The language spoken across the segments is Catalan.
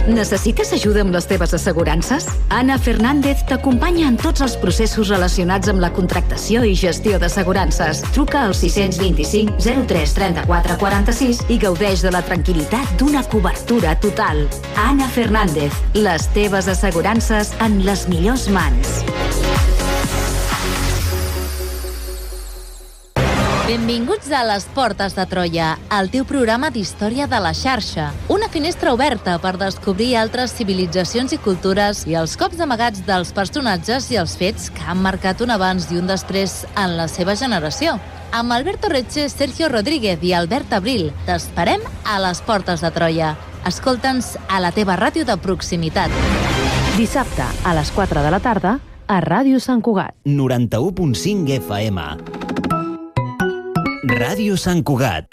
Necessites ajuda amb les teves assegurances? Ana Fernández t'acompanya en tots els processos relacionats amb la contractació i gestió d'assegurances. Truca al 625 03 34 46 i gaudeix de la tranquil·litat d'una cobertura total. Ana Fernández, les teves assegurances en les millors mans. Benvinguts a Les Portes de Troia, el teu programa d'història de la xarxa. Una finestra oberta per descobrir altres civilitzacions i cultures i els cops amagats dels personatges i els fets que han marcat un abans i un després en la seva generació. Amb Alberto Reche, Sergio Rodríguez i Albert Abril, t'esperem a Les Portes de Troia. Escolta'ns a la teva ràdio de proximitat. Dissabte a les 4 de la tarda a Ràdio Sant Cugat. 91.5 FM. Ràdio Sant Cugat.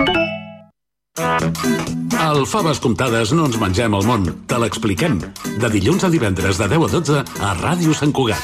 Al Faves Comptades no ens mengem el món, te l'expliquem. De dilluns a divendres de 10 a 12 a Ràdio Sant Cugat.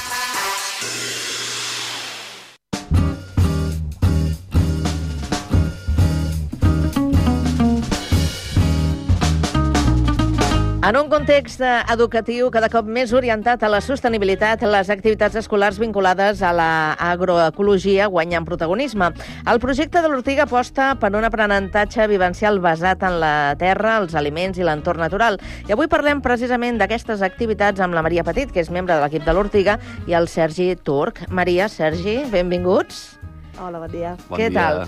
En un context educatiu cada cop més orientat a la sostenibilitat, les activitats escolars vinculades a l'agroecologia guanyen protagonisme. El projecte de l'Ortiga aposta per un aprenentatge vivencial basat en la terra, els aliments i l'entorn natural. I avui parlem precisament d'aquestes activitats amb la Maria Petit, que és membre de l'equip de l'Ortiga, i el Sergi Turc. Maria, Sergi, benvinguts. Hola, bon dia. Què tal?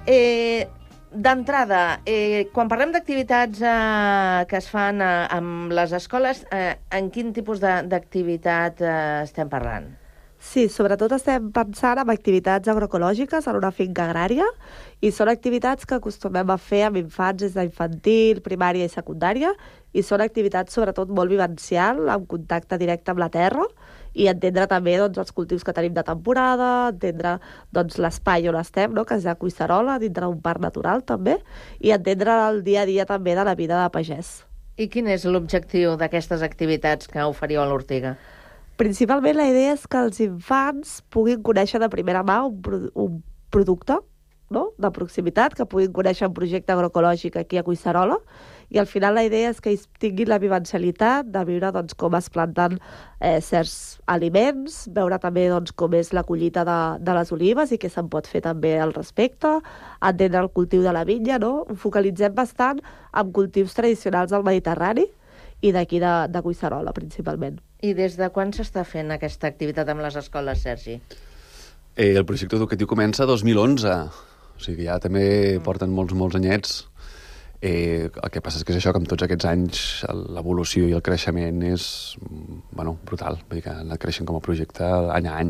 D'entrada, quan parlem d'activitats que es fan amb les escoles, en quin tipus d'activitat estem parlant? Sí, sobretot estem pensant en activitats agroecològiques en una finca agrària i són activitats que acostumem a fer amb infants des d'infantil, primària i secundària i són activitats sobretot molt vivencial, amb contacte directe amb la terra i entendre també els cultius que tenim de temporada, entendre l'espai on estem, que és a Collserola, dintre d'un parc natural també, i entendre el dia a dia també de la vida de pagès. I quin és l'objectiu d'aquestes activitats que oferiu a l'Ortiga? Principalment la idea és que els infants puguin conèixer de primera mà un producte de proximitat, que puguin conèixer un projecte agroecològic aquí a Collserola, i al final la idea és que ells tinguin la vivencialitat de viure com es planten certs aliments, veure també com és la collita de les olives i què se'n pot fer també al respecte, entendre el cultiu de la vinya, no? Ho focalitzem bastant en cultius tradicionals del Mediterrani i d'aquí de Collserola, principalment. I des de quan s'està fent aquesta activitat amb les escoles, Sergi? El projecte educatiu comença a 2011, o sigui, ja també porten molts anyets. El que passa és que és això, que amb tots aquests anys l'evolució i el creixement és brutal, vull dir que han anat creixent com a projecte any a any.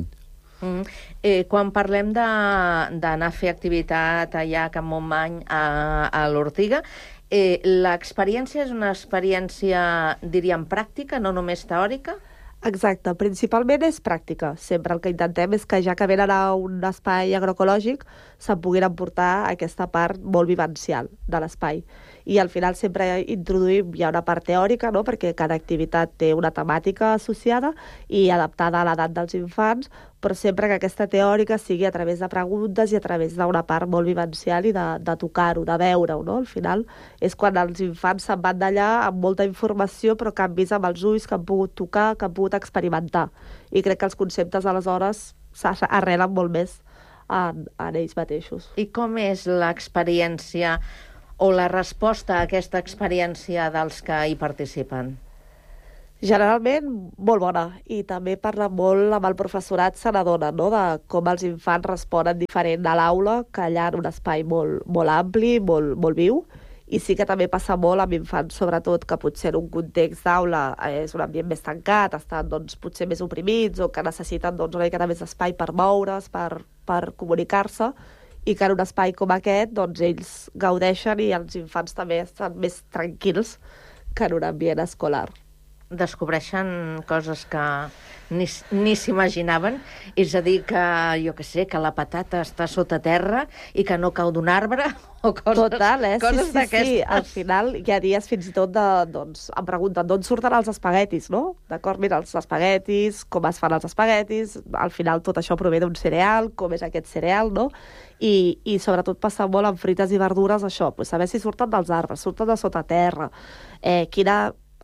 Quan parlem d'anar a fer activitat allà a Can Montmany, a l'Ortiga, l'experiència és una experiència, diríem, pràctica, no només teòrica? Exacte, principalment és pràctica. Sempre el que intentem és que ja que venen a un espai agroecològic se'n puguin emportar aquesta part molt vivencial de l'espai. I al final sempre introduïm ja una part teòrica, perquè cada activitat té una temàtica associada i adaptada a l'edat dels infants, però sempre que aquesta teòrica sigui a través de preguntes i a través d'una part molt vivencial i de tocar-ho, de veure-ho, no? Al final és quan els infants se'n van d'allà amb molta informació però que han vist amb els ulls, que han pogut tocar, que han pogut experimentar. I crec que els conceptes aleshores s'arrelen molt més en ells mateixos. I com és l'experiència o la resposta a aquesta experiència dels que hi participen? Generalment molt bona, i també parla molt amb el professorat, se n'adona, de com els infants responen diferent a l'aula, que allà en un espai molt ampli, molt viu, i sí que també passa molt amb infants, sobretot que potser en un context d'aula és un ambient més tancat, estan potser més oprimits o que necessiten una mica més d'espai per moure's, per comunicar-se, i que en un espai com aquest ells gaudeixen i els infants també estan més tranquils que en un ambient escolar. Descobreixen coses que ni s'imaginaven, és a dir, que la patata està sota terra i que no cau d'un arbre o coses, total, coses d'aquestes. Sí, al final hi ha dies fins i tot em pregunten d'on surten els espaguetis, no? D'acord, mira, els espaguetis, com es fan els espaguetis, al final tot això prové d'un cereal, com és aquest cereal, no? I sobretot passa molt amb frites i verdures, això, saber si surten dels arbres, surten de sota terra, quina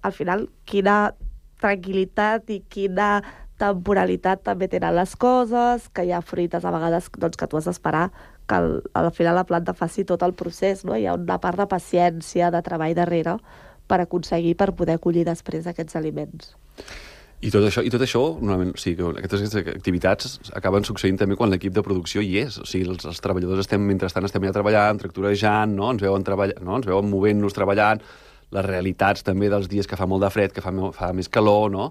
al final, quina tranquil·litat i quina temporalitat també tenen les coses, que hi ha fruites a vegades doncs, que tu has d'esperar que al final la planta faci tot el procés, no? Hi ha una part de paciència, de treball darrere per aconseguir, per poder collir després aquests aliments. I tot això normalment, o sigui, que aquestes activitats acaben succeint també quan l'equip de producció hi és. O sigui, els treballadors mentrestant estem allà treballant, tractorejant, no? Ens veuen movent-nos, treballant, les realitats també dels dies que fa molt de fred, que fa més calor, no?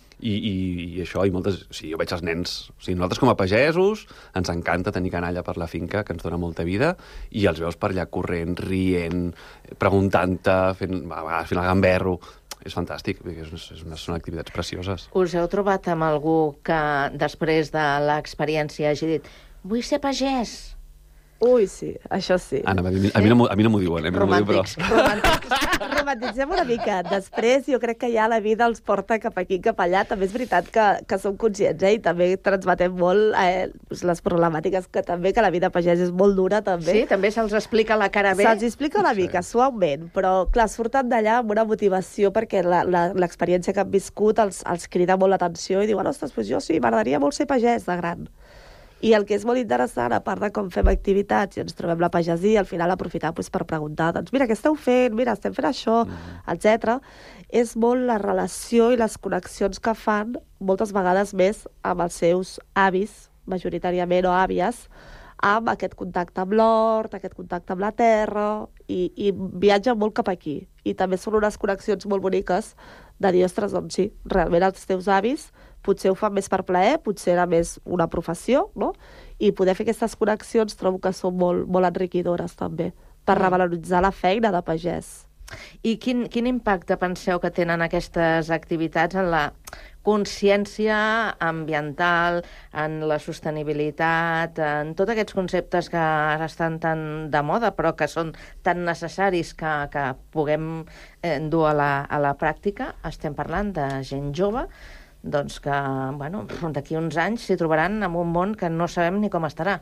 I això, i moltes... O sigui, jo veig els nens... O sigui, nosaltres com a pagesos ens encanta tenir canalla per la finca, que ens dona molta vida, i els veus per allà corrent, rient, preguntant-te, fent el gamberro... És fantàstic, són activitats precioses. Us heu trobat amb algú que després de l'experiència hagi dit vull ser pagès? Ui, sí, això sí. Anna, a mi no m'ho diuen, Romàntics. Romantitzem una mica. Després jo crec que ja la vida els porta cap aquí, cap allà. També és veritat que som conscients, i també transmetem molt les problemàtiques que la vida pagès és molt dura, també. Sí, també se'ls explica la cara bé. Se'ls explica una mica, suaument, però clar, surten d'allà amb una motivació perquè l'experiència que han viscut els crida molt l'atenció i diuen, ostres, doncs jo sí, m'agradaria molt ser pagès de gran. I el que és molt interessant, a part de com fem activitats i ens trobem la pagesia, al final aprofitar per preguntar, doncs mira, què esteu fent? Mira, estem fent això, etc. És molt la relació i les connexions que fan moltes vegades més amb els seus avis, majoritàriament, o àvies, amb aquest contacte amb l'hort, aquest contacte amb la terra, i viatgen molt cap aquí. I també són unes connexions molt boniques de dir, ostres, doncs sí, realment els teus avis potser ho fan més per plaer, potser era més una professió, no? I poder fer aquestes connexions trobo que són molt, molt enriquidores també, per revaloritzar la feina de pagès. I quin impacte penseu que tenen aquestes activitats en la consciència ambiental, en la sostenibilitat, en tots aquests conceptes que ara estan tan de moda però que són tan necessaris que puguem dur a la pràctica? Estem parlant de gent jove, doncs que, bueno, d'aquí uns anys s'hi trobaran en un món que no sabem ni com estarà.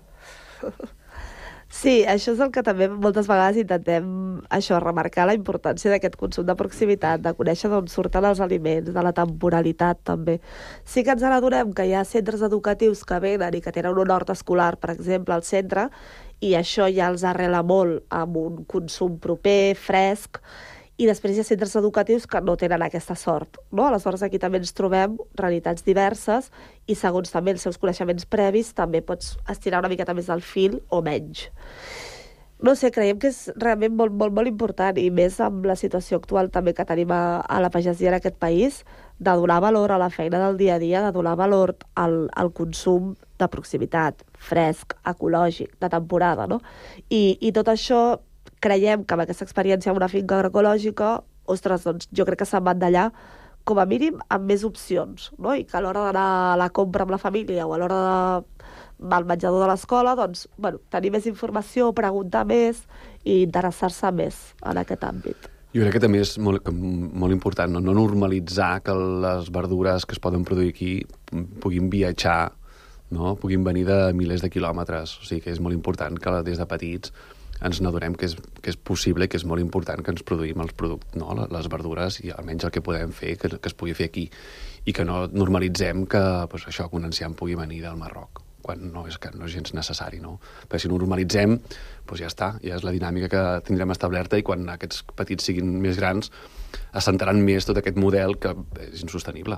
Sí, això és el que també moltes vegades intentem remarcar la importància d'aquest consum de proximitat, de conèixer d'on surten els aliments, de la temporalitat també. Sí que ens adonem que hi ha centres educatius que venen i que tenen un hort escolar, per exemple, al centre, i això ja els arrela molt amb un consum proper, fresc, i després hi ha centres educatius que no tenen aquesta sort, no? Aleshores aquí també ens trobem realitats diverses i segons també els seus coneixements previs també pots estirar una miqueta més del fil o menys. No sé, creiem que és realment molt, molt, molt important, i més amb la situació actual també que tenim a la pagesia en aquest país, de donar valor a la feina del dia a dia, de donar valor al consum de proximitat, fresc, ecològic, de temporada, no? I tot això creiem que amb aquesta experiència en una finca agroecològica, ostres, doncs jo crec que se'n van d'allà com a mínim amb més opcions, no? I que a l'hora d'anar a la compra amb la família o a l'hora del menjador de l'escola, doncs, bueno, tenir més informació, preguntar més i interessar-se més en aquest àmbit. Jo crec que també és molt important no normalitzar que les verdures que es poden produir aquí puguin viatjar, no? Puguin venir de milers de quilòmetres. O sigui que és molt important que des de petits ens n'adonem que és possible, que és molt important que ens produïm els productes, no? Les verdures, i almenys el que podem fer, que es pugui fer aquí, i que no normalitzem que doncs, això, que un enciam pugui venir del Marroc, quan no és gens necessari, no? Perquè si no normalitzem, doncs ja està, ja és la dinàmica que tindrem establerta, i quan aquests petits siguin més grans, assentaran més tot aquest model que és insostenible.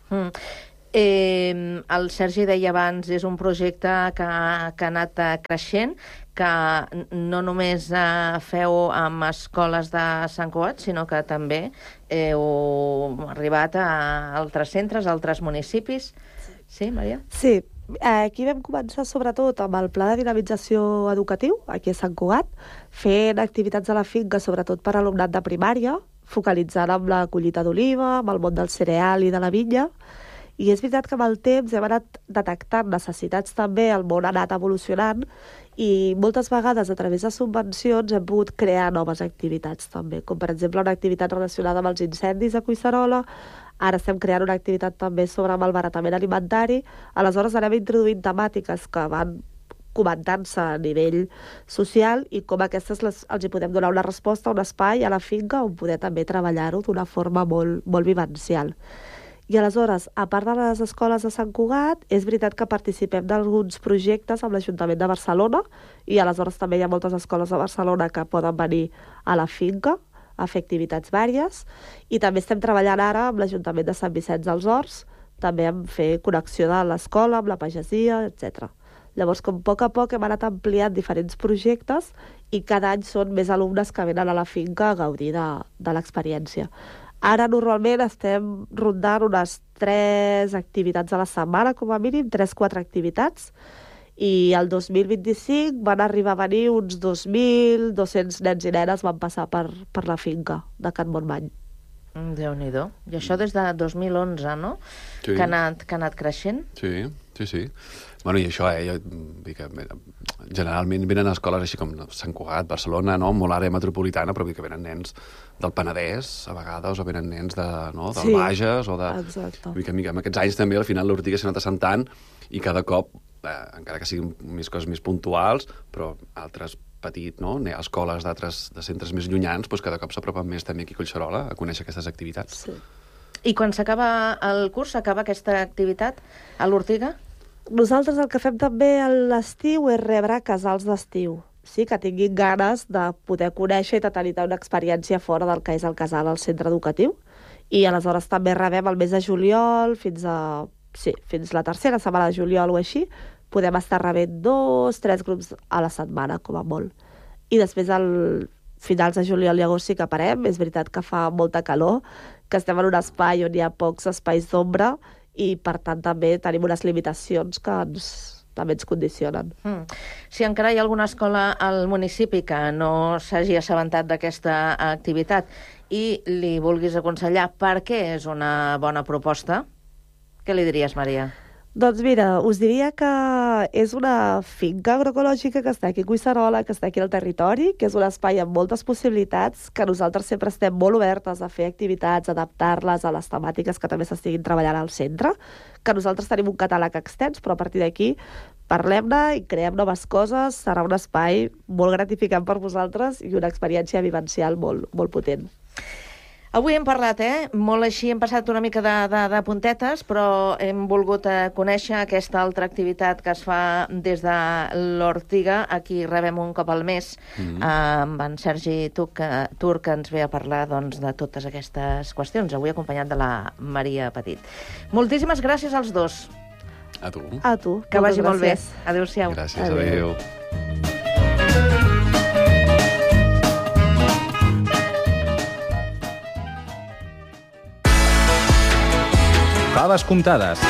El Sergi deia abans, és un projecte que ha anat creixent, que no només feu amb escoles de Sant Cugat, sinó que també heu arribat a altres centres, a altres municipis. Sí, Maria? Sí, aquí vam començar sobretot amb el pla de dinamització educatiu, aquí a Sant Cugat, fent activitats a la finca, sobretot per alumnat de primària, focalitzant amb la collita d'oliva, amb el món del cereal i de la vinya. I és veritat que amb el temps hem anat detectant necessitats també, el món ha anat evolucionant, i moltes vegades a través de subvencions hem pogut crear noves activitats també, com per exemple una activitat relacionada amb els incendis a Collserola. Ara estem creant una activitat també sobre malbaratament alimentari. Aleshores anem introduint temàtiques que van comentant-se a nivell social i com aquestes els hi podem donar una resposta, un espai a la finca on poder també treballar-ho d'una forma molt, molt vivencial. I aleshores, a part de les escoles de Sant Cugat, és veritat que participem d'alguns projectes amb l'Ajuntament de Barcelona i aleshores també hi ha moltes escoles de Barcelona que poden venir a la finca a fer activitats vàries i també estem treballant ara amb l'Ajuntament de Sant Vicenç dels Horts, també en fer connexió de l'escola amb la pagesia, etc. Llavors, com a poc hem anat ampliant diferents projectes i cada any són més alumnes que venen a la finca a gaudir de l'experiència. Ara normalment estem rondant unes 3 activitats a la setmana, com a mínim, 3-4 activitats, i el 2025 van arribar a venir uns 2.200 nens i nenes van passar per la finca de Can Montmany. Déu-n'hi-do. I això des de 2011, no? Sí. Que ha anat creixent? Sí. Bueno, i això, jo dic que generalment venen a escoles així com Sant Cugat, Barcelona, no? Molt àrea metropolitana, però vull dir que venen nens del Penedès, a vegades, o venen nens del Bages, o de... Exacte. Vull dir que amb aquests anys també, al final, l'Ortiga s'ha anat assentant i cada cop, encara que siguin més coses més puntuals, però altres petit, no? Escoles de centres més llunyans, doncs cada cop s'apropen més també aquí a Collserola a conèixer aquestes activitats. Sí. I quan s'acaba el curs, s'acaba aquesta activitat a l'Ortiga? Nosaltres el que fem també a l'estiu és rebre casals d'estiu. Sí, que tinguin ganes de poder conèixer i de tenir una experiència fora del que és el casal al centre educatiu. I aleshores també rebem el mes de juliol fins la tercera setmana de juliol o així, podem estar rebent 2-3 grups a la setmana, com a molt. I després, al finals de juliol i agost sí que parem. És veritat que fa molta calor, que estem en un espai on hi ha pocs espais d'ombra i, per tant, també tenim unes limitacions que també ens condicionen. Si encara hi ha alguna escola al municipi que no s'hagi assabentat d'aquesta activitat i li vulguis aconsellar per què és una bona proposta, què li diries, Maria? Doncs mira, us diria que és una finca agroecològica que està aquí a Collserola, que està aquí al territori, que és un espai amb moltes possibilitats, que nosaltres sempre estem molt obertes a fer activitats, adaptar-les a les temàtiques que també s'estiguin treballant al centre, que nosaltres tenim un catàleg extens, però a partir d'aquí parlem-ne i creem noves coses. Serà un espai molt gratificant per vosaltres i una experiència vivencial molt, molt potent. Avui hem parlat, molt així, hem passat una mica de puntetes, però hem volgut conèixer aquesta altra activitat que es fa des de l'Ortiga. Aquí rebem un cop al mes amb en Sergi Tur, que ens ve a parlar de totes aquestes qüestions, avui acompanyat de la Maria Petit. Moltíssimes gràcies als dos. A tu. A tu. Que vagi molt bé. Adéu-siau. Gràcies, adéu. Faves comptades.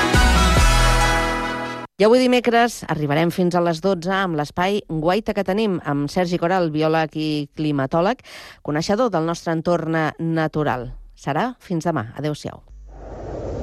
I avui dimecres arribarem fins a les 12 amb l'espai Guaita que tenim amb Sergi Coral, biòleg i climatòleg, coneixedor del nostre entorn natural. Serà fins demà. Adéu-siau.